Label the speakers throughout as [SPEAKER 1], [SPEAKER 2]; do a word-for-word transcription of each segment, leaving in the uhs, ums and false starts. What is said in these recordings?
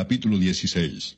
[SPEAKER 1] Capítulo dieciséis.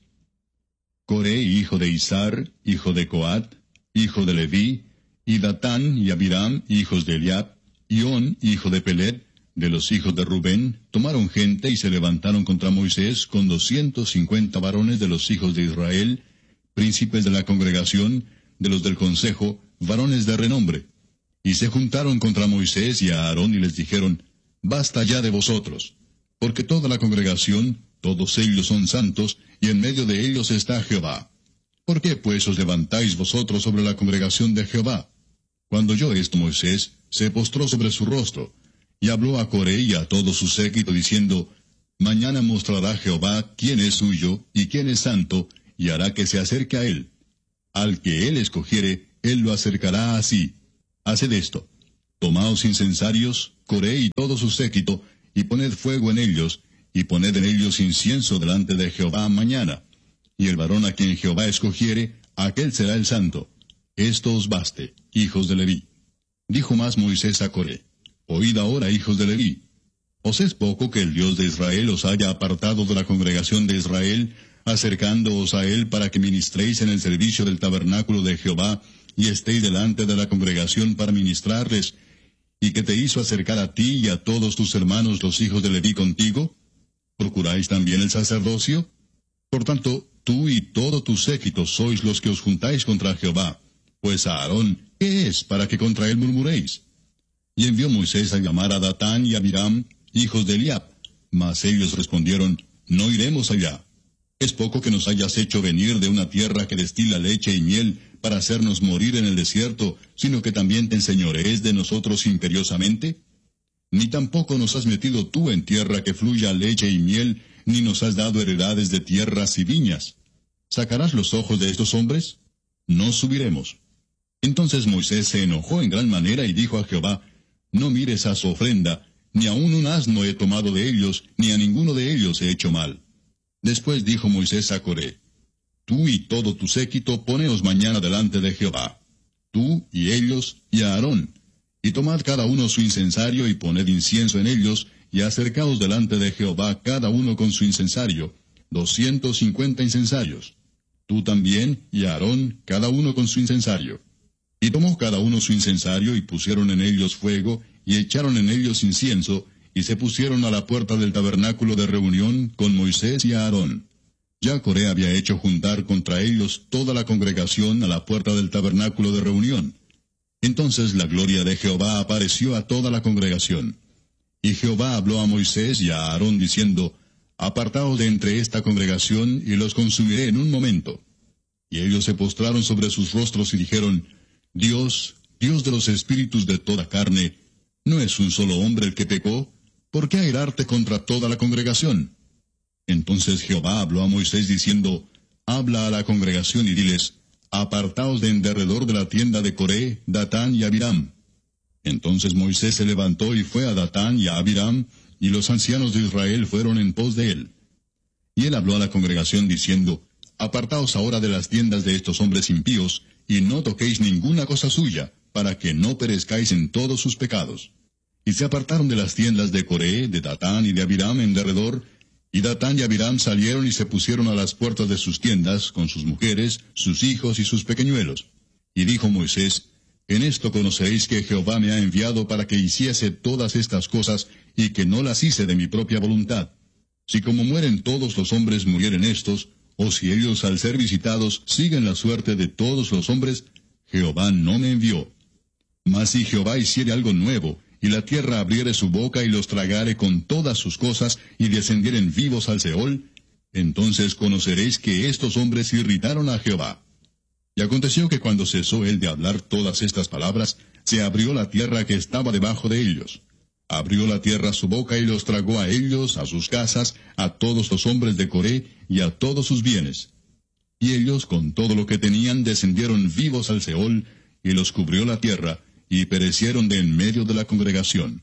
[SPEAKER 1] Coré, hijo de Izar, hijo de Coat, hijo de Leví, y Datán y Abiram, hijos de Eliab, y On, hijo de Pelet, de los hijos de Rubén, tomaron gente y se levantaron contra Moisés con doscientos cincuenta varones de los hijos de Israel, príncipes de la congregación, de los del consejo, varones de renombre. Y se juntaron contra Moisés y a Aarón y les dijeron, Basta ya de vosotros, porque toda la congregación, todos ellos son santos, y en medio de ellos está Jehová. ¿Por qué pues os levantáis vosotros sobre la congregación de Jehová? Cuando oyó esto Moisés, se postró sobre su rostro, y habló a Coré y a todo su séquito, diciendo, Mañana mostrará Jehová quién es suyo y quién es santo, y hará que se acerque a él. Al que él escogiere, él lo acercará así. Haced esto. Tomaos incensarios, Coré y todo su séquito, y poned fuego en ellos, y poned en ellos incienso delante de Jehová mañana. Y el varón a quien Jehová escogiere, aquel será el santo. Esto os baste, hijos de Leví. Dijo más Moisés a Coré, Oíd ahora, hijos de Leví. ¿Os es poco que el Dios de Israel os haya apartado de la congregación de Israel, acercándoos a él para que ministréis en el servicio del tabernáculo de Jehová, y estéis delante de la congregación para ministrarles, y que te hizo acercar a ti y a todos tus hermanos los hijos de Leví contigo? ¿Procuráis también el sacerdocio? Por tanto, tú y todo tu séquito sois los que os juntáis contra Jehová. Pues a Aarón, ¿qué es para que contra él murmuréis? Y envió Moisés a llamar a Datán y a Abiram, hijos de Eliab. Mas ellos respondieron, No iremos allá. ¿Es poco que nos hayas hecho venir de una tierra que destila leche y miel, para hacernos morir en el desierto, sino que también te enseñorees de nosotros imperiosamente? Ni tampoco nos has metido tú en tierra que fluya leche y miel, ni nos has dado heredades de tierras y viñas. ¿Sacarás los ojos de estos hombres? No subiremos. Entonces Moisés se enojó en gran manera y dijo a Jehová, No mires a su ofrenda, ni aun un asno he tomado de ellos, ni a ninguno de ellos he hecho mal. Después dijo Moisés a Coré, Tú y todo tu séquito poneos mañana delante de Jehová, tú y ellos y a Aarón, y tomad cada uno su incensario y poned incienso en ellos, y acercaos delante de Jehová cada uno con su incensario, doscientos cincuenta incensarios. Tú también y a Aarón cada uno con su incensario. Y tomó cada uno su incensario y pusieron en ellos fuego, y echaron en ellos incienso, y se pusieron a la puerta del tabernáculo de reunión con Moisés y a Aarón. Ya Coré había hecho juntar contra ellos toda la congregación a la puerta del tabernáculo de reunión. Entonces la gloria de Jehová apareció a toda la congregación. Y Jehová habló a Moisés y a Aarón diciendo, Apartaos de entre esta congregación, y los consumiré en un momento. Y ellos se postraron sobre sus rostros y dijeron, Dios, Dios de los espíritus de toda carne, ¿no es un solo hombre el que pecó? ¿Por qué airarte contra toda la congregación? Entonces Jehová habló a Moisés diciendo, Habla a la congregación y diles, Apartaos de en derredor de la tienda de Coré, Datán y Abiram. Entonces Moisés se levantó y fue a Datán y a Abiram, y los ancianos de Israel fueron en pos de él. Y él habló a la congregación diciendo, Apartaos ahora de las tiendas de estos hombres impíos, y no toquéis ninguna cosa suya, para que no perezcáis en todos sus pecados. Y se apartaron de las tiendas de Coré, de Datán y de Abiram en derredor, y Datán y Abiram salieron y se pusieron a las puertas de sus tiendas, con sus mujeres, sus hijos y sus pequeñuelos. Y dijo Moisés, En esto conoceréis que Jehová me ha enviado para que hiciese todas estas cosas, y que no las hice de mi propia voluntad. Si como mueren todos los hombres murieren estos, o si ellos al ser visitados siguen la suerte de todos los hombres, Jehová no me envió. Mas si Jehová hiciere algo nuevo, y la tierra abriere su boca y los tragare con todas sus cosas, y descendieren vivos al Seol, entonces conoceréis que estos hombres irritaron a Jehová. Y aconteció que cuando cesó él de hablar todas estas palabras, se abrió la tierra que estaba debajo de ellos. Abrió la tierra su boca y los tragó a ellos, a sus casas, a todos los hombres de Coré, y a todos sus bienes. Y ellos, con todo lo que tenían, descendieron vivos al Seol, y los cubrió la tierra, y perecieron de en medio de la congregación.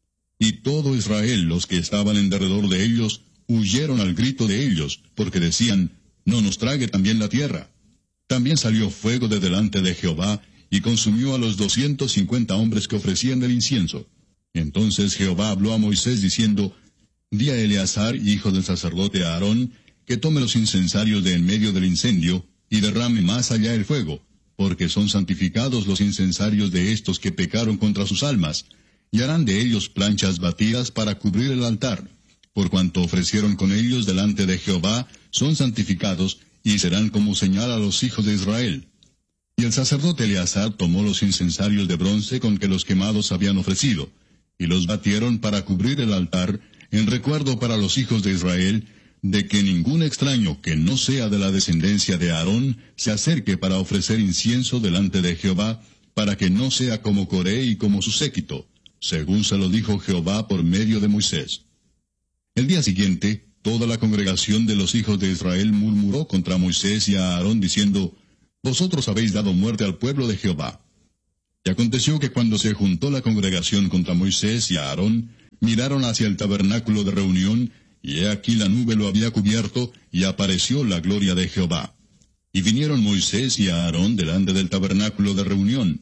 [SPEAKER 1] Y todo Israel, los que estaban en derredor de ellos, huyeron al grito de ellos, porque decían, No nos trague también la tierra. También salió fuego de delante de Jehová, y consumió a los doscientos cincuenta hombres que ofrecían el incienso. Entonces Jehová habló a Moisés diciendo, Di a Eleazar, hijo del sacerdote Aarón, que tome los incensarios de en medio del incendio, y derrame más allá el fuego, porque son santificados los incensarios de estos que pecaron contra sus almas, y harán de ellos planchas batidas para cubrir el altar. Por cuanto ofrecieron con ellos delante de Jehová, son santificados, y serán como señal a los hijos de Israel. Y el sacerdote Eleazar tomó los incensarios de bronce con que los quemados habían ofrecido, y los batieron para cubrir el altar, en recuerdo para los hijos de Israel, de que ningún extraño que no sea de la descendencia de Aarón se acerque para ofrecer incienso delante de Jehová, para que no sea como Coré y como su séquito, según se lo dijo Jehová por medio de Moisés. El día siguiente, toda la congregación de los hijos de Israel murmuró contra Moisés y a Aarón, diciendo, Vosotros habéis dado muerte al pueblo de Jehová. Y aconteció que cuando se juntó la congregación contra Moisés y a Aarón, miraron hacia el tabernáculo de reunión, y he aquí la nube lo había cubierto, y apareció la gloria de Jehová. Y vinieron Moisés y a Aarón delante del tabernáculo de reunión.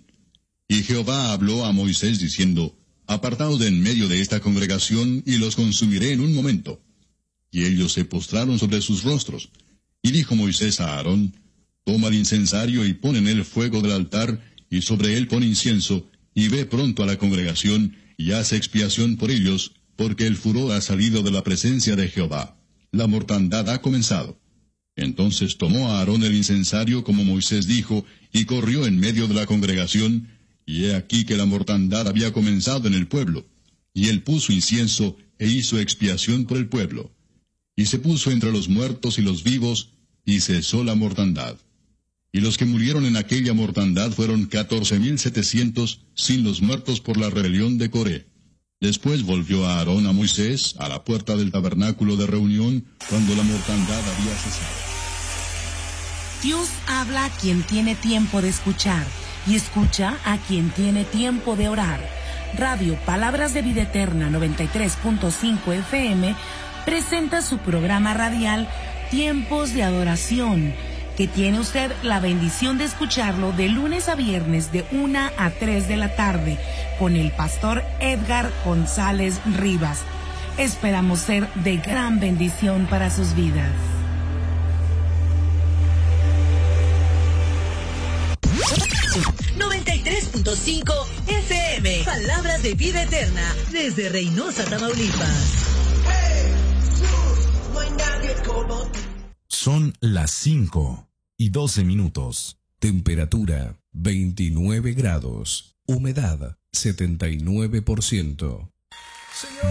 [SPEAKER 1] Y Jehová habló a Moisés diciendo, Apartaos de en medio de esta congregación, y los consumiré en un momento. Y ellos se postraron sobre sus rostros. Y dijo Moisés a Aarón, Toma el incensario y pon en él fuego del altar, y sobre él pon incienso, y ve pronto a la congregación, y haz expiación por ellos, porque el furor ha salido de la presencia de Jehová. La mortandad ha comenzado. Entonces tomó a Aarón el incensario, como Moisés dijo, y corrió en medio de la congregación, y he aquí que la mortandad había comenzado en el pueblo. Y él puso incienso, e hizo expiación por el pueblo. Y se puso entre los muertos y los vivos, y cesó la mortandad. Y los que murieron en aquella mortandad fueron catorce mil setecientos, sin los muertos por la rebelión de Coré. Después volvió a Aarón a Moisés, a la puerta del tabernáculo de reunión, cuando la mortandad había cesado.
[SPEAKER 2] Dios habla a quien tiene tiempo de escuchar, y escucha a quien tiene tiempo de orar. Radio Palabras de Vida Eterna noventa y tres punto cinco F M presenta su programa radial Tiempos de Adoración, que tiene usted la bendición de escucharlo de lunes a viernes de una a tres de la tarde con el pastor Edgar González Rivas. Esperamos ser de gran bendición para sus vidas.
[SPEAKER 3] noventa y tres punto cinco F M, Palabras de Vida Eterna, desde Reynosa, Tamaulipas.
[SPEAKER 4] Son las cinco y doce minutos. Temperatura veintinueve grados. Humedad setenta y nueve por ciento. Señor.